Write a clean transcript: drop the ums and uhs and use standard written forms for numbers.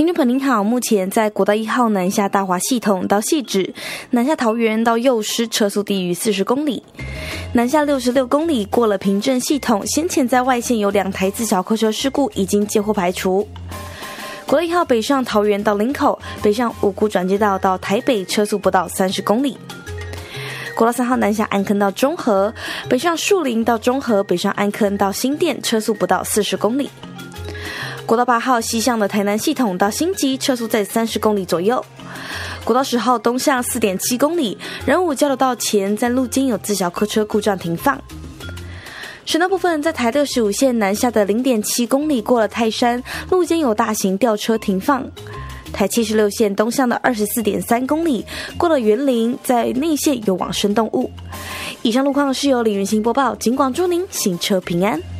听众朋友您好，目前在国道1号南下大华系统到汐止，南下桃园到幼师车速低于40公里，南下66公里过了平镇系统，先前在外线有2台自小客车事故已经接获排除。国道1号北上桃园到林口，北上五股转接道到台北车速不到30公里。国道3号南下安坑到中和，北上树林到中和，北上安坑到新店车速不到40公里。国道8号西向的台南系统到新集车速在30公里左右。国道10号东向4.7公里，仁武交流道前在路间有自小客车故障停放。省道部分，在台65线南下的0.7公里过了泰山，路间有大型吊车停放。台76线东向的24.3公里过了园林，在内线有往生动物。以上路况是由李云欣播报，警广祝您行车平安。